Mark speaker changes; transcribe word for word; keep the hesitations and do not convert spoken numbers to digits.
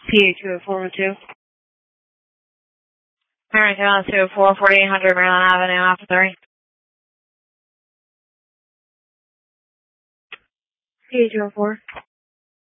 Speaker 1: P A two oh four one two. Alright, two oh four, forty-eight hundred Maryland Avenue, Alpha three. P A two oh four.